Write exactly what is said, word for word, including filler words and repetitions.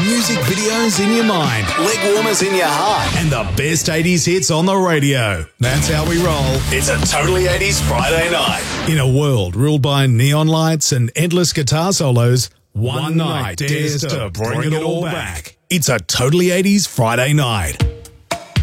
music videos in your mind, leg warmers in your heart, and the best eighties hits on the radio. That's how we roll. It's a Totally eighties Friday night. In a world ruled by neon lights and endless guitar solos, one night dares to bring it all back. It's a Totally eighties Friday night.